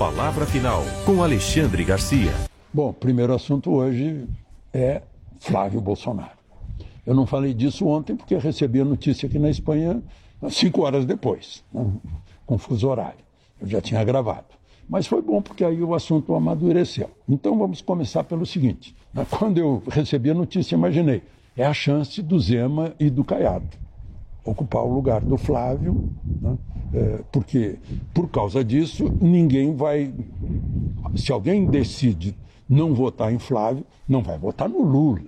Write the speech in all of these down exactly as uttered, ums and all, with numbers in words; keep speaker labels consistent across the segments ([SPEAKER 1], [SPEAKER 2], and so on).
[SPEAKER 1] palavra final, com Alexandre Garcia.
[SPEAKER 2] Bom, o primeiro assunto hoje é Flávio Bolsonaro. Eu não falei disso ontem porque recebi a notícia aqui na Espanha cinco horas depois, né? Com fuso horário. Eu já tinha gravado. Mas foi bom porque aí o assunto amadureceu. Então vamos começar pelo seguinte. Né? Quando eu recebi a notícia, imaginei, é a chance do Zema e do Caiado ocupar o lugar do Flávio, né? É, porque por causa disso ninguém vai... Se alguém decide não votar em Flávio, não vai votar no Lula.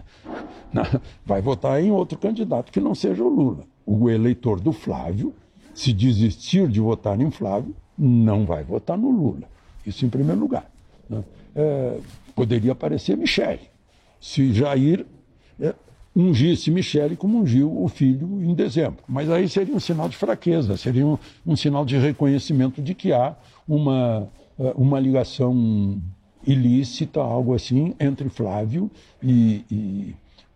[SPEAKER 2] Vai votar em outro candidato que não seja o Lula. O eleitor do Flávio, se desistir de votar em Flávio, não vai votar no Lula. Isso em primeiro lugar. Né? É, poderia aparecer Michele, se Jair é, ungisse Michele como ungiu o filho em dezembro. Mas aí seria um sinal de fraqueza, seria um, um sinal de reconhecimento de que há uma, uma ligação ilícita, algo assim, entre Flávio e, e,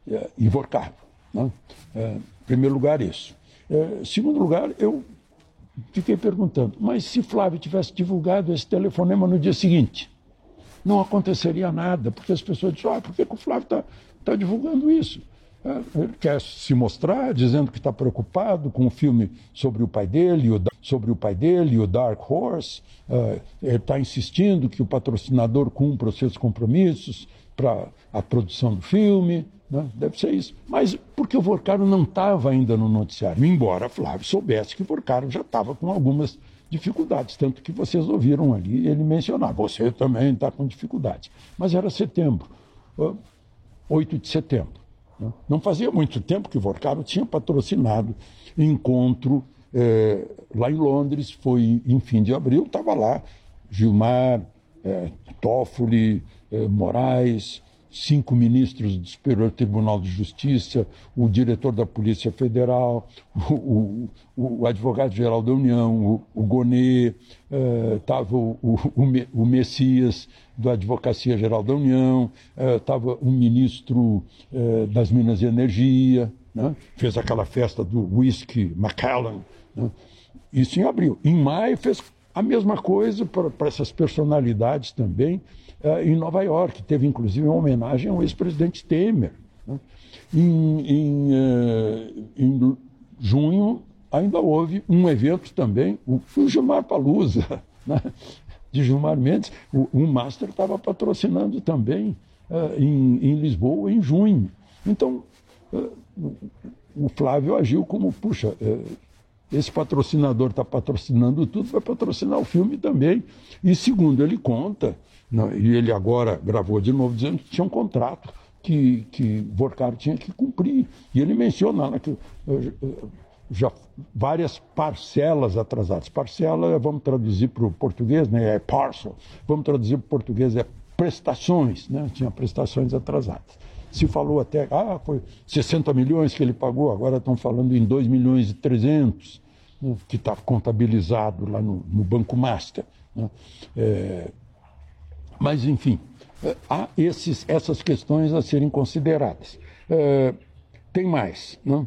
[SPEAKER 2] e Vorcaro. Né? É, em primeiro lugar, isso. É, em segundo lugar, eu fiquei perguntando, mas se Flávio tivesse divulgado esse telefonema no dia seguinte, não aconteceria nada, porque as pessoas dizem, ah, por que, que o Flávio está tá divulgando isso? É, ele quer se mostrar, dizendo que está preocupado com o filme sobre o pai dele, o, sobre o pai dele, o Dark Horse. Uh, ele está insistindo que o patrocinador cumpra os seus compromissos para a produção do filme, né? Deve ser isso. Mas porque o Vorcaro não estava ainda no noticiário, embora Flávio soubesse que o Vorcaro já estava com algumas dificuldades, tanto que vocês ouviram ali ele mencionar, você também está com dificuldades. Mas era setembro, uh, oito de setembro. Não fazia muito tempo que o Vorcaro tinha patrocinado encontro eh, lá em Londres, foi em fim de abril, estava lá Gilmar, eh, Toffoli, eh, Moraes, cinco ministros do Superior Tribunal de Justiça, o diretor da Polícia Federal, o, o, o advogado-geral da União, o, o Gonê, estava uh, o, o, o Messias da Advocacia Geral da União, estava uh, o ministro uh, das Minas e Energia, né? Fez aquela festa do whisky Macallan, né? Isso em abril. Em maio fez a mesma coisa para essas personalidades também, Uh, em Nova York, teve inclusive uma homenagem ao ex-presidente Temer. Né? Em, em, uh, em junho ainda houve um evento também, o, o Gilmar Palusa, né? De Gilmar Mendes, o, o Master estava patrocinando também uh, em, em Lisboa em junho. Então, uh, o Flávio agiu como, puxa, uh, esse patrocinador está patrocinando tudo, vai patrocinar o filme também. E segundo ele conta, não, e ele agora gravou de novo dizendo que tinha um contrato que, que Vorcaro tinha que cumprir. E ele menciona né, que já várias parcelas atrasadas. Parcela, vamos traduzir para o português, né, é parcel. Vamos traduzir para o português, é prestações, né, tinha prestações atrasadas. Se falou até, ah, foi sessenta milhões que ele pagou, agora estão falando em dois milhões e trezentos, né, que está contabilizado lá no, no Banco Master. Né, é, Mas, enfim, há esses, essas questões a serem consideradas. É, tem mais, não?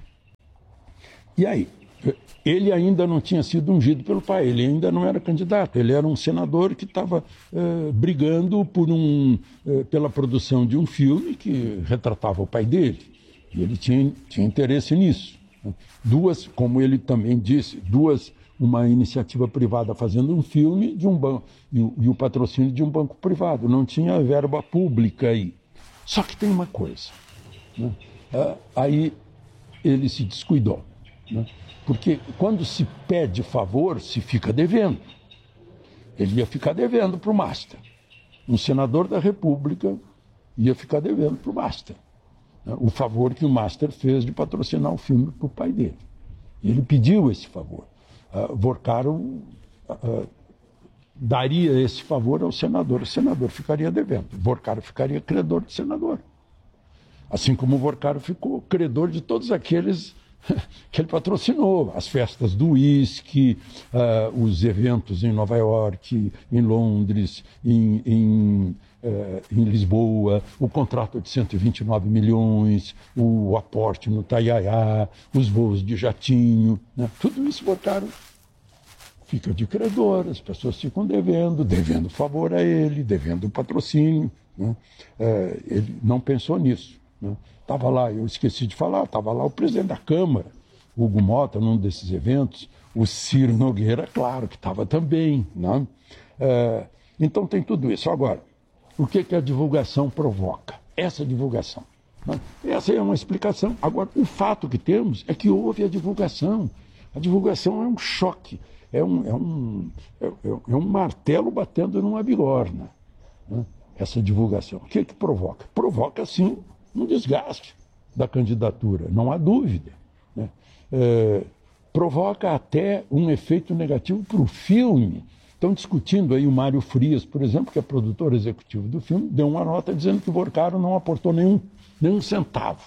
[SPEAKER 2] E aí? Ele ainda não tinha sido ungido pelo pai, ele ainda não era candidato, ele era um senador que estava é, brigando por um, é, pela produção de um filme que retratava o pai dele. E ele tinha, tinha interesse nisso. Duas, como ele também disse, duas... uma iniciativa privada fazendo um filme de um banco e o, e o patrocínio de um banco privado. Não tinha verba pública aí. Só que tem uma coisa. Né? Aí ele se descuidou. Né? Porque quando se pede favor, se fica devendo. Ele ia ficar devendo para o Master. Um senador da República ia ficar devendo para o Master. Né? O favor que o Master fez de patrocinar o filme para o pai dele. Ele pediu esse favor. Uh, Vorcaro uh, daria esse favor ao senador, o senador ficaria devendo, Vorcaro ficaria credor do senador. Assim como o Vorcaro ficou credor de todos aqueles que ele patrocinou, as festas do uísque, uh, os eventos em Nova York, em Londres, em, em, uh, em Lisboa, o contrato de cento e vinte e nove milhões, o aporte no Taiaiá, os voos de jatinho, né? Tudo isso Vorcaro fica de credor, as pessoas ficam devendo, devendo favor a ele, devendo patrocínio. Né? É, ele não pensou nisso. Estava, né? lá, eu esqueci de falar, estava lá o presidente da Câmara, Hugo Mota, num desses eventos, o Ciro Nogueira, claro que estava também. Né? É, então tem tudo isso. Agora, o que, que a divulgação provoca? Essa divulgação. Né? Essa é uma explicação. Agora, o fato que temos é que houve a divulgação. A divulgação é um choque. É um, é um, é, é um martelo batendo numa bigorna, né? Essa divulgação. O que que provoca? Provoca, sim, um desgaste da candidatura, não há dúvida. Né? É, provoca até um efeito negativo para o filme. Estão discutindo aí o Mário Frias, por exemplo, que é produtor executivo do filme, deu uma nota dizendo que o Vorcaro não aportou nenhum, nenhum centavo.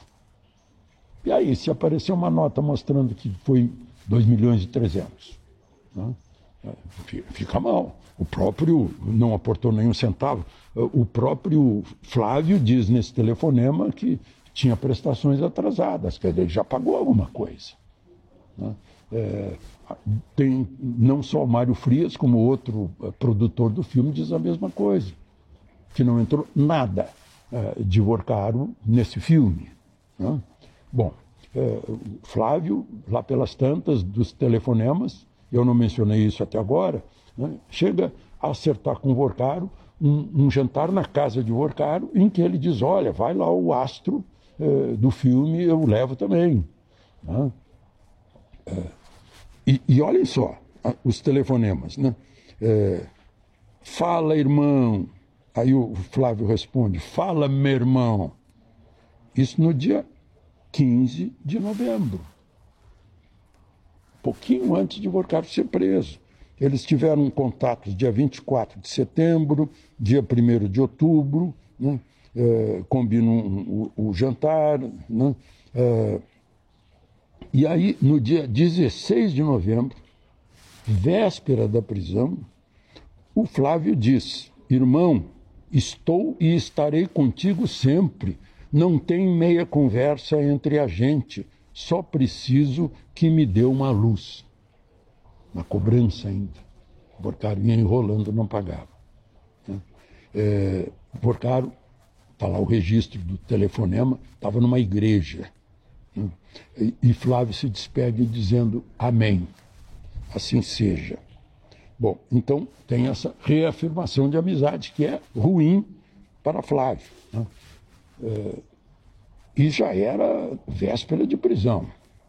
[SPEAKER 2] E aí, se aparecer uma nota mostrando que foi dois milhões e trezentos, né? Fica mal. O próprio não aportou nenhum centavo. O próprio Flávio diz nesse telefonema que tinha prestações atrasadas, quer dizer, ele já pagou alguma coisa. Né? É, tem não só o Mário Frias, como outro produtor do filme diz a mesma coisa, que não entrou nada é, de Vorcaro nesse filme. Né? Bom, é, Flávio, lá pelas tantas dos telefonemas, eu não mencionei isso até agora, né? Chega a acertar com o Vorcaro um, um jantar na casa de Vorcaro, em que ele diz, olha, vai lá o astro eh, do filme, eu levo também. Né? É, e, e olhem só, os telefonemas. Né? É, fala, irmão. Aí o Flávio responde, fala, meu irmão. Isso no dia quinze de novembro. Pouquinho antes de Vorcaro ser preso. Eles tiveram contatos dia vinte e quatro de setembro, dia primeiro de outubro, né? é, combinam o, o jantar. Né? É, e aí, no dia dezesseis de novembro, véspera da prisão, o Flávio diz, irmão, estou e estarei contigo sempre, não tem meia conversa entre a gente, só preciso que me dê uma luz. Na cobrança ainda. Vorcaro ia enrolando, não pagava. É, Vorcaro, está lá o registro do telefonema, estava numa igreja. Né? E, e Flávio se despede dizendo amém, assim seja. Bom, então tem essa reafirmação de amizade que é ruim para Flávio. Né? É, e já era véspera de prisão.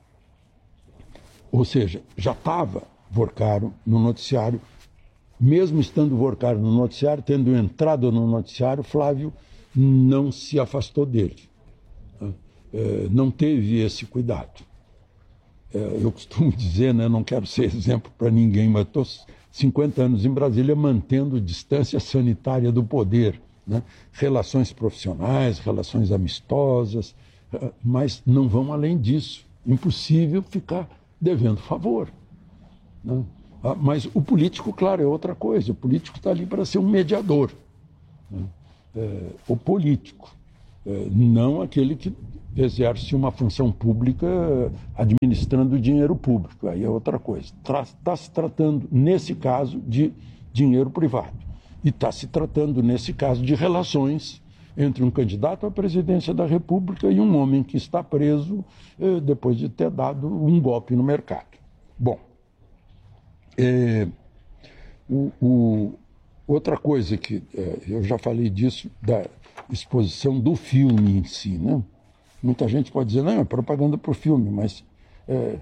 [SPEAKER 2] Ou seja, já estava Vorcaro no noticiário, mesmo estando Vorcaro no noticiário, tendo entrado no noticiário, Flávio não se afastou dele. É, não teve esse cuidado. É, eu costumo dizer, né, não quero ser exemplo para ninguém, mas estou cinquenta anos em Brasília mantendo distância sanitária do poder. Né? Relações profissionais, relações amistosas, mas não vão além disso. Impossível ficar devendo favor. Né? Mas o político, claro, é outra coisa. O político está ali para ser um mediador. Né? É, o político, é, não aquele que exerce uma função pública administrando dinheiro público. Aí é outra coisa. Está se tratando, nesse caso, de dinheiro privado. E está se tratando, nesse caso, de relações entre um candidato à presidência da República e um homem que está preso eh, depois de ter dado um golpe no mercado. Bom, é, o, o, outra coisa que é, eu já falei disso, da exposição do filme em si, né? Muita gente pode dizer, não, é propaganda por filme, mas é,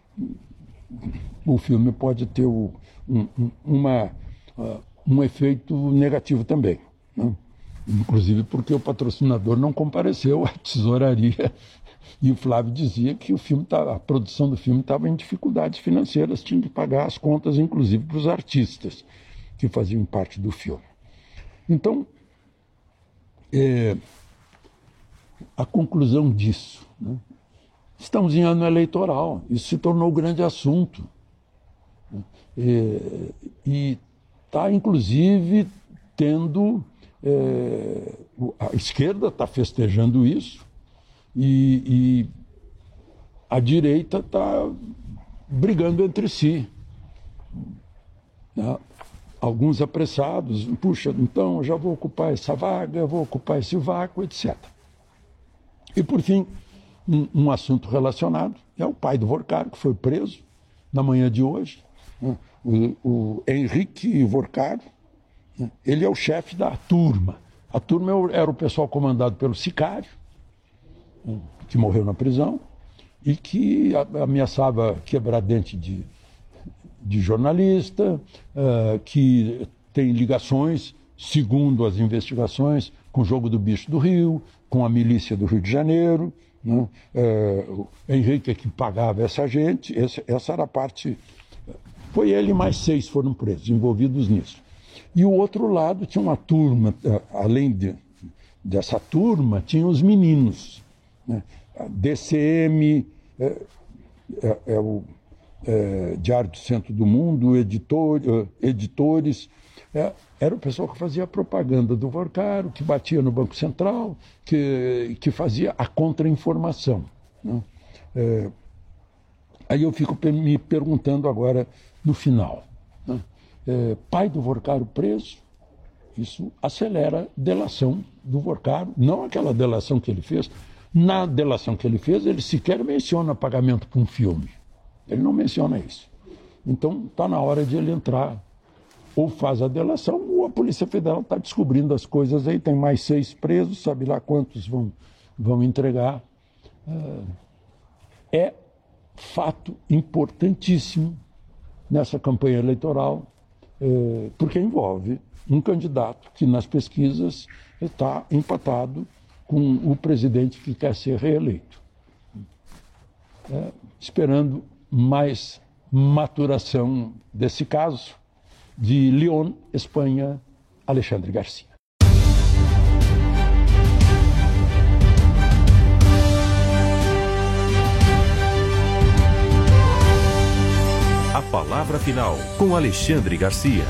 [SPEAKER 2] o filme pode ter o, um, uma, uh, um efeito negativo também, né? Inclusive porque o patrocinador não compareceu à tesouraria e o Flávio dizia que o filme tá, a produção do filme estava em dificuldades financeiras, tinha que pagar as contas, inclusive para os artistas que faziam parte do filme. Então, é, a conclusão disso, né? Estamos em ano eleitoral, isso se tornou um grande assunto. Né? E está, inclusive, tendo... É, a esquerda está festejando isso e, e a direita está brigando entre si. né? Alguns apressados, puxa, então eu já vou ocupar essa vaga, vou ocupar esse vácuo, etcétera. E, por fim, um, um assunto relacionado é o pai do Vorcaro, que foi preso na manhã de hoje, né? o, o Henrique Vorcaro, né? Ele é o chefe da turma. A turma era o pessoal comandado pelo sicário, né? Que morreu na prisão, e que ameaçava quebrar dente de, de jornalista, uh, que tem ligações, segundo as investigações, com o Jogo do Bicho do Rio, com a milícia do Rio de Janeiro, né? Uh, Henrique é que pagava essa gente, essa, essa era a parte... Foi ele e mais seis foram presos, envolvidos nisso. E o outro lado tinha uma turma, além de, dessa turma, tinha os meninos, né? A D C M, é, é, é o é, Diário do Centro do Mundo, editor, editores, é, era o pessoal que fazia a propaganda do Vorcaro, que batia no Banco Central, que, que fazia a contra-informação, né? É, aí eu fico me perguntando agora, no final, né? É, pai do Vorcaro preso, isso acelera a delação do Vorcaro, não aquela delação que ele fez. Na delação que ele fez, ele sequer menciona pagamento para um filme. Ele não menciona isso. Então, está na hora de ele entrar, ou faz a delação, ou a Polícia Federal está descobrindo as coisas aí, tem mais seis presos, sabe lá quantos vão, vão entregar. É fato importantíssimo nessa campanha eleitoral, porque envolve um candidato que nas pesquisas está empatado com o presidente que quer ser reeleito. É, esperando mais maturação desse caso, de Lyon, Espanha, Alexandre Garcia.
[SPEAKER 1] A palavra final com Alexandre Garcia.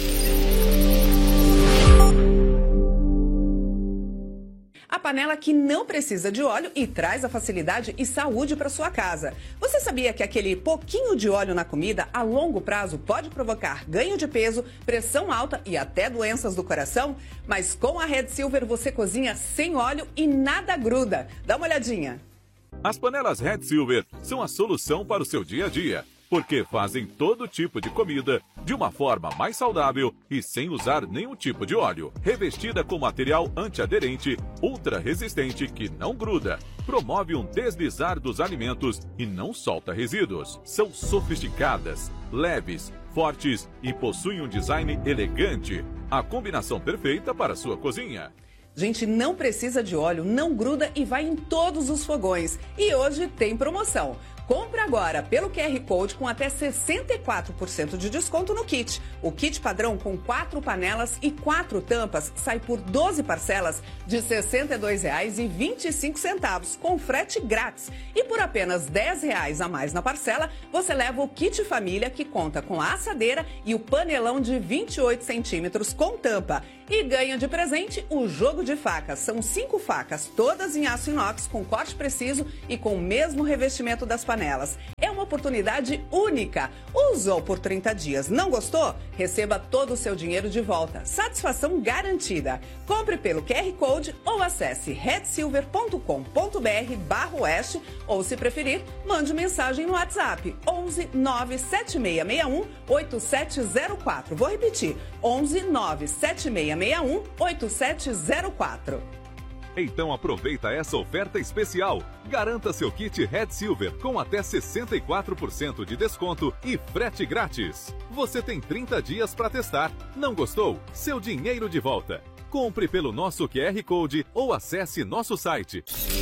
[SPEAKER 3] A panela que não precisa de óleo e traz a facilidade e saúde para sua casa. Você sabia que aquele pouquinho de óleo na comida, a longo prazo, pode provocar ganho de peso, pressão alta e até doenças do coração? Mas com a Red Silver você cozinha sem óleo e nada gruda. Dá uma olhadinha.
[SPEAKER 4] As panelas Red Silver são a solução para o seu dia a dia, porque fazem todo tipo de comida de uma forma mais saudável e sem usar nenhum tipo de óleo. Revestida com material antiaderente, ultra resistente que não gruda, promove um deslizar dos alimentos e não solta resíduos. São sofisticadas, leves, fortes e possuem um design elegante. A combinação perfeita para a sua cozinha.
[SPEAKER 3] Gente, não precisa de óleo, não gruda e vai em todos os fogões. E hoje tem promoção. Compre agora pelo Q R Code com até sessenta e quatro por cento de desconto no kit. O kit padrão com quatro panelas e quatro tampas sai por doze parcelas de sessenta e dois reais e vinte e cinco centavos, com frete grátis. E por apenas dez reais a mais na parcela, você leva o kit família, que conta com a assadeira e o panelão de vinte e oito centímetros com tampa. E ganha de presente o jogo de facas. São cinco facas, todas em aço inox, com corte preciso e com o mesmo revestimento das panelas. É uma oportunidade única. Usou por trinta dias, não gostou? Receba todo o seu dinheiro de volta. Satisfação garantida. Compre pelo Q R Code ou acesse red silver ponto com ponto br barra oeste, ou se preferir, mande mensagem no WhatsApp onze nove sete seis seis um oito sete zero quatro. Vou repetir, onze nove sete seis seis um oito sete zero quatro.
[SPEAKER 4] Então aproveita essa oferta especial. Garanta seu kit Red Silver com até sessenta e quatro por cento de desconto e frete grátis. Você tem trinta dias para testar. Não gostou? Seu dinheiro de volta. Compre pelo nosso Q R Code ou acesse nosso site.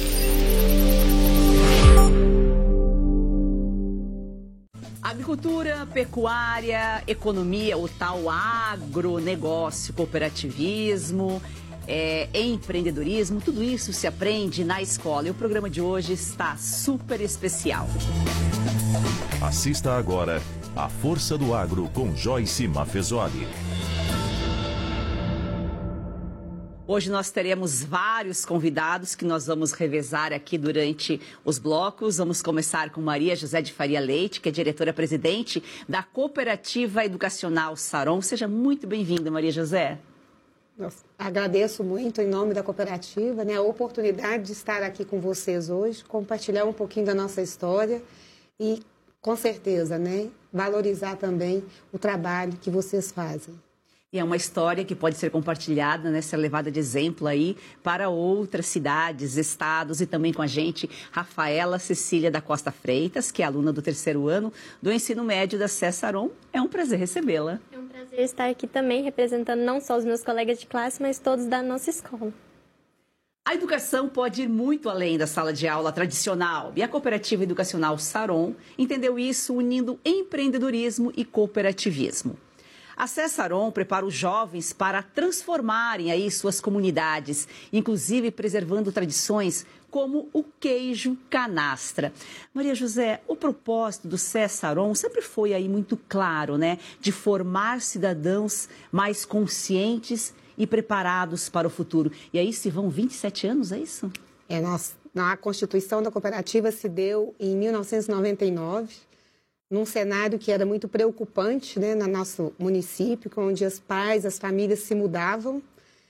[SPEAKER 5] Agricultura, pecuária, economia, o tal agronegócio, cooperativismo, é, empreendedorismo, tudo isso se aprende na escola. E o programa de hoje está super especial.
[SPEAKER 1] Assista agora A Força do Agro com Joyce Maffezoli.
[SPEAKER 5] Hoje nós teremos vários convidados que nós vamos revezar aqui durante os blocos. Vamos começar com Maria José de Faria Leite, que é diretora-presidente da Cooperativa Educacional Saron. Seja muito bem-vinda, Maria José.
[SPEAKER 6] Eu agradeço muito, em nome da cooperativa, né, a oportunidade de estar aqui com vocês hoje, compartilhar um pouquinho da nossa história e, com certeza, né, valorizar também o trabalho que vocês fazem.
[SPEAKER 5] E é uma história que pode ser compartilhada, né, ser levada de exemplo aí para outras cidades, estados e também com a gente, Rafaela Cecília da Costa Freitas, que é aluna do terceiro ano do ensino médio da S E S Saron. É um prazer recebê-la.
[SPEAKER 7] É um prazer estar aqui também, representando não só os meus colegas de classe, mas todos da nossa escola.
[SPEAKER 5] A educação pode ir muito além da sala de aula tradicional e a Cooperativa Educacional Saron entendeu isso unindo empreendedorismo e cooperativismo. A S E S Saron prepara os jovens para transformarem aí suas comunidades, inclusive preservando tradições como o queijo canastra. Maria José, o propósito do S E S Saron sempre foi aí muito claro, né? De formar cidadãos mais conscientes e preparados para o futuro. E aí se vão vinte e sete anos, é isso?
[SPEAKER 6] É, nós, a Constituição da Cooperativa se deu em mil novecentos e noventa e nove, num cenário que era muito preocupante, né, no nosso município, onde os pais, as famílias se mudavam.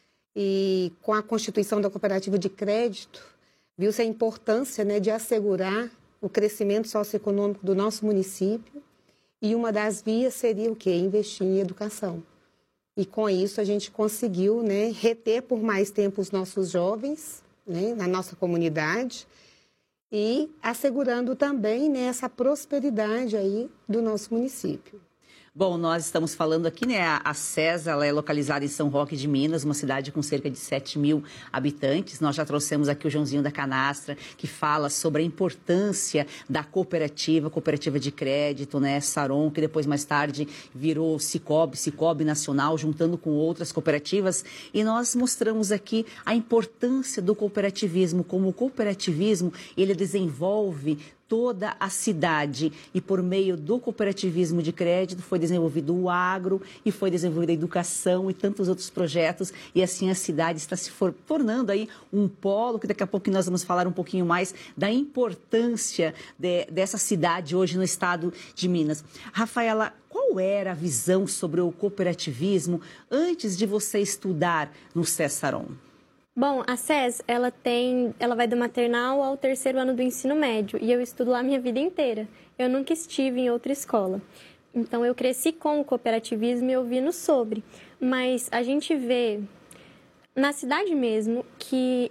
[SPEAKER 6] E com a Constituição da Cooperativa de Crédito, viu-se a importância, né, de assegurar o crescimento socioeconômico do nosso município. E uma das vias seria o quê? Investir em educação. E com isso a gente conseguiu, né, reter por mais tempo os nossos jovens, né, na nossa comunidade, e assegurando também, né, essa prosperidade aí do nosso município.
[SPEAKER 5] Bom, nós estamos falando aqui, né, a S E S, ela é localizada em São Roque de Minas, uma cidade com cerca de sete mil habitantes. Nós já trouxemos aqui o Joãozinho da Canastra, que fala sobre a importância da cooperativa, cooperativa de crédito, né, Saron, que depois mais tarde virou Cicobi, Cicobi Nacional, juntando com outras cooperativas. E nós mostramos aqui a importância do cooperativismo, como o cooperativismo, ele desenvolve toda a cidade e por meio do cooperativismo de crédito foi desenvolvido o agro e foi desenvolvida a educação e tantos outros projetos e assim a cidade está se for, tornando aí um polo que daqui a pouco nós vamos falar um pouquinho mais da importância de, dessa cidade hoje no estado de Minas. Rafaela, qual era a visão sobre o cooperativismo antes de você estudar no S E S Saron?
[SPEAKER 7] Bom, a S E S, ela tem, ela vai do maternal ao terceiro ano do ensino médio e eu estudo lá a minha vida inteira. Eu nunca estive em outra escola. Então, eu cresci com o cooperativismo e ouvindo sobre. Mas a gente vê na cidade mesmo que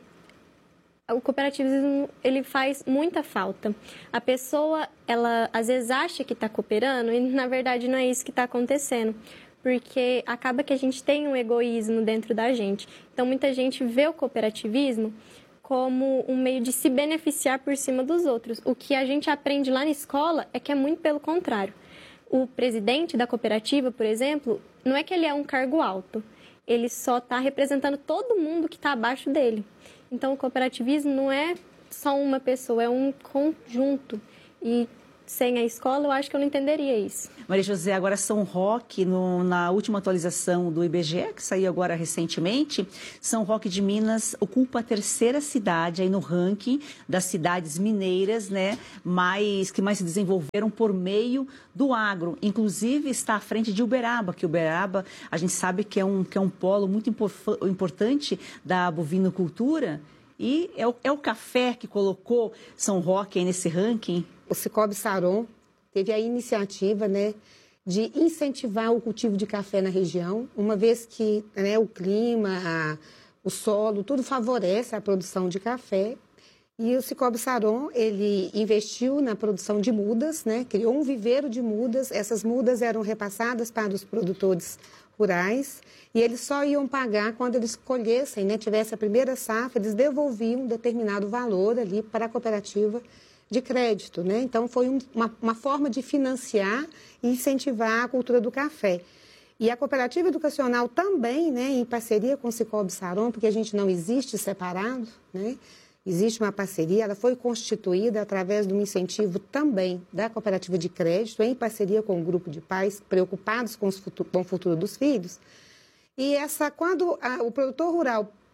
[SPEAKER 7] o cooperativismo, ele faz muita falta. A pessoa, ela às vezes acha que está cooperando e na verdade não é isso que está acontecendo. Porque acaba que a gente tem um egoísmo dentro da gente. Então, muita gente vê o cooperativismo como um meio de se beneficiar por cima dos outros. O que a gente aprende lá na escola é que é muito pelo contrário. O presidente da cooperativa, por exemplo, não é que ele é um cargo alto. Ele só está representando todo mundo que está abaixo dele. Então, o cooperativismo não é só uma pessoa, é um conjunto. E sem a escola, eu acho que eu não entenderia isso.
[SPEAKER 5] Maria José, agora São Roque, no, na última atualização do I B G E, que saiu agora recentemente, São Roque de Minas ocupa a terceira cidade aí no ranking das cidades mineiras, né, mais, que mais se desenvolveram por meio do agro. Inclusive está à frente de Uberaba, que Uberaba a gente sabe que é um, que é um polo muito impor, importante da bovinocultura. E é o, é o café que colocou São Roque aí nesse ranking?
[SPEAKER 6] O Cicobi Saron teve a iniciativa, né, de incentivar o cultivo de café na região, uma vez que, né, o clima, a, o solo, tudo favorece a produção de café. E o Cicobi Saron, ele investiu na produção de mudas, né, criou um viveiro de mudas. Essas mudas eram repassadas para os produtores rurais e eles só iam pagar quando eles colhessem, né, tivesse a primeira safra, eles devolviam um determinado valor ali para a cooperativa de crédito, né? Então, foi um, uma, uma forma de financiar e incentivar a cultura do café. E a cooperativa educacional também, né, em parceria com o Cicobi Saron, porque a gente não existe separado, né? Existe uma parceria, ela foi constituída através de um incentivo também da cooperativa de crédito, em parceria com o grupo de pais preocupados com, os futuro, com o futuro dos filhos. E essa, quando a, o produtor rural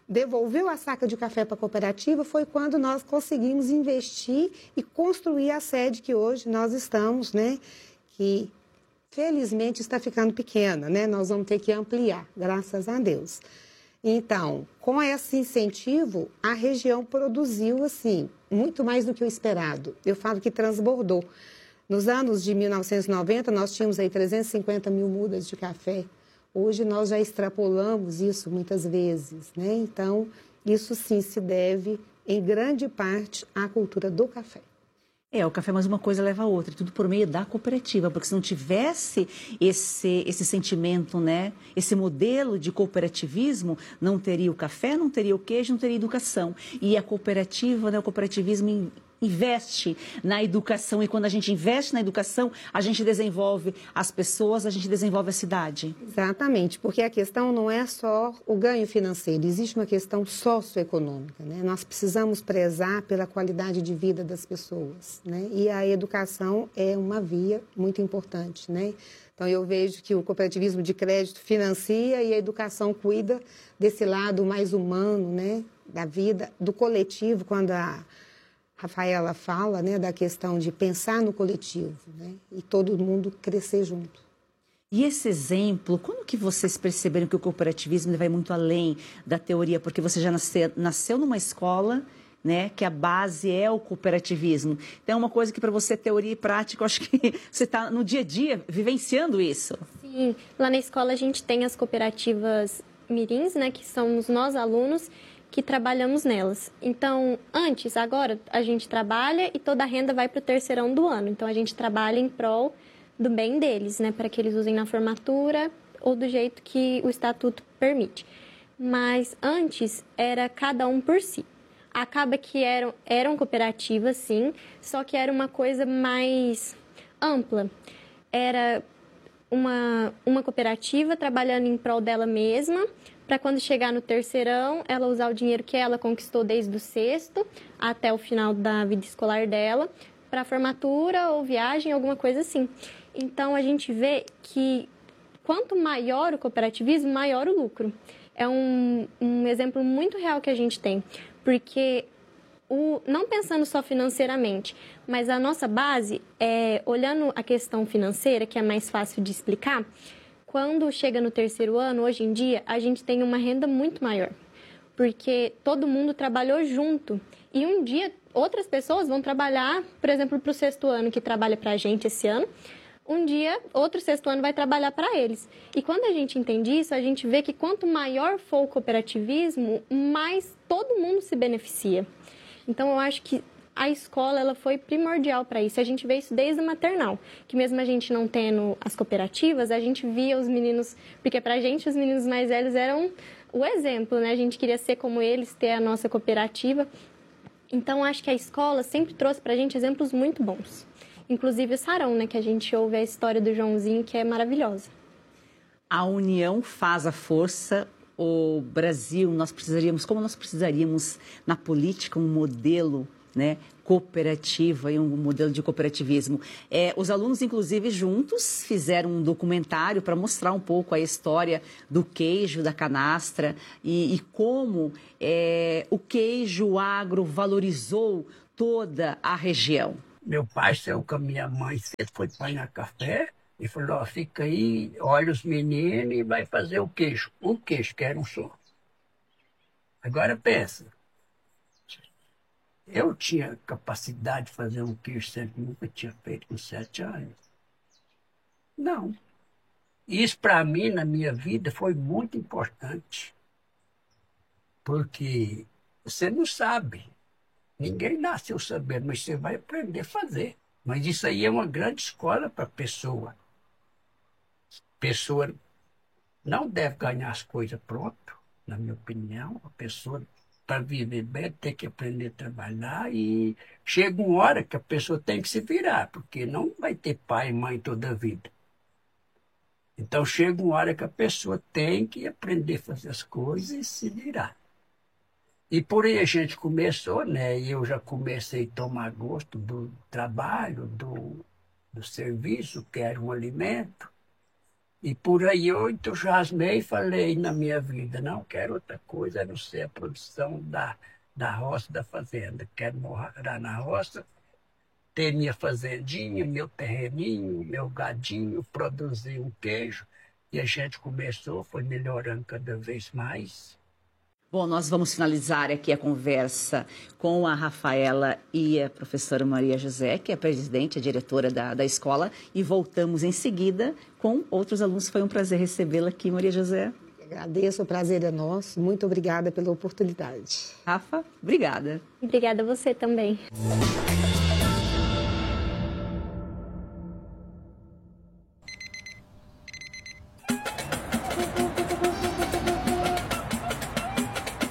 [SPEAKER 6] devolveu a saca de café para a cooperativa foi quando nós conseguimos investir e construir a sede que hoje nós estamos, né? Que felizmente está ficando pequena, né? Nós vamos ter que ampliar, graças a Deus. Então, com esse incentivo, a região produziu, assim, muito mais do que o esperado. Eu falo que transbordou. Nos anos de mil novecentos e noventa, nós tínhamos aí trezentas e cinquenta mil mudas de café. Hoje nós já extrapolamos isso muitas vezes, né? Então, isso sim se deve, em grande parte, à cultura do café.
[SPEAKER 5] É, o café, mas uma coisa leva a outra, tudo por meio da cooperativa, porque se não tivesse esse, esse sentimento, né, esse modelo de cooperativismo, não teria o café, não teria o queijo, não teria educação. E a cooperativa, né, o cooperativismo investe na educação, e quando a gente investe na educação, a gente desenvolve as pessoas, a gente desenvolve a cidade.
[SPEAKER 6] Exatamente, porque a questão não é só o ganho financeiro, existe uma questão socioeconômica, né? Nós precisamos prezar pela qualidade de vida das pessoas, né? E a educação é uma via muito importante, né? Então, eu vejo que o cooperativismo de crédito financia e a educação cuida desse lado mais humano, né? Da vida, do coletivo, quando a Rafaela fala, né, da questão de pensar no coletivo, né, e todo mundo crescer junto.
[SPEAKER 5] E esse exemplo, quando que vocês perceberam que o cooperativismo vai muito além da teoria? Porque você já nasceu, nasceu numa escola, né, que a base é o cooperativismo. Então, é uma coisa que para você, teoria e prática, eu acho que você está no dia a dia vivenciando isso.
[SPEAKER 7] Sim, lá na escola a gente tem as cooperativas mirins, né, que somos nós alunos, que trabalhamos nelas. Então, antes, agora, a gente trabalha e toda a renda vai para o terceirão do ano. Então, a gente trabalha em prol do bem deles, né? Para que eles usem na formatura ou do jeito que o estatuto permite. Mas, antes, era cada um por si. Acaba que eram, eram cooperativas, sim, só que era uma coisa mais ampla. Era uma, uma cooperativa trabalhando em prol dela mesma, para quando chegar no terceirão, ela usar o dinheiro que ela conquistou desde o sexto até o final da vida escolar dela, para formatura ou viagem, alguma coisa assim. Então, a gente vê que quanto maior o cooperativismo, maior o lucro. É um, um exemplo muito real que a gente tem, porque o, não pensando só financeiramente, mas a nossa base, é, olhando a questão financeira, que é mais fácil de explicar, quando chega no terceiro ano, hoje em dia, a gente tem uma renda muito maior, porque todo mundo trabalhou junto. E um dia, outras pessoas vão trabalhar, por exemplo, para o sexto ano, que trabalha para a gente esse ano, um dia, outro sexto ano vai trabalhar para eles. E quando a gente entende isso, a gente vê que quanto maior for o cooperativismo, mais todo mundo se beneficia. Então, eu acho que a escola ela foi primordial para isso. A gente vê isso desde a maternal, que mesmo a gente não tendo as cooperativas, a gente via os meninos, porque para a gente os meninos mais velhos eram o exemplo, né? A gente queria ser como eles, ter a nossa cooperativa. Então, acho que a escola sempre trouxe para a gente exemplos muito bons. Inclusive o Sarão, né? Que a gente ouve a história do Joãozinho, que é maravilhosa.
[SPEAKER 5] A união faz a força. O Brasil, nós precisaríamos, como nós precisaríamos na política, um modelo, né, cooperativa e um modelo de cooperativismo. É, os alunos, inclusive, juntos fizeram um documentário para mostrar um pouco a história do queijo, da canastra e, e como é, o queijo agro valorizou toda a região.
[SPEAKER 8] Meu pai saiu com a minha mãe, foi apanhar café e falou, ó, fica aí, olha os meninos e vai fazer o queijo. O queijo, que era um só. Agora pensa. Eu tinha capacidade de fazer um queijo sempre, nunca tinha feito com sete anos. Não. Isso para mim, na minha vida, foi muito importante. Porque você não sabe. Ninguém nasceu sabendo, mas você vai aprender a fazer. Mas isso aí é uma grande escola para a pessoa. A pessoa não deve ganhar as coisas pronto, na minha opinião. A pessoa, para viver bem, tem que aprender a trabalhar e chega uma hora que a pessoa tem que se virar, porque não vai ter pai e mãe toda a vida. Então chega uma hora que a pessoa tem que aprender a fazer as coisas e se virar. E por aí a gente começou, né? E eu já comecei a tomar gosto do trabalho, do, do serviço, que era um alimento. E por aí eu entusiasmei e falei na minha vida, não quero outra coisa a não ser a produção da, da roça, da fazenda. Quero morar na roça, ter minha fazendinha, meu terreninho, meu gadinho, produzir um queijo. E a gente começou, foi melhorando cada vez mais.
[SPEAKER 5] Bom, nós vamos finalizar aqui a conversa com a Rafaela e a professora Maria José, que é a presidente, a diretora da, da escola, e voltamos em seguida com outros alunos. Foi um prazer recebê-la aqui, Maria José.
[SPEAKER 6] Agradeço, o prazer é nosso. Muito obrigada pela oportunidade.
[SPEAKER 5] Rafa, obrigada.
[SPEAKER 7] Obrigada a você também.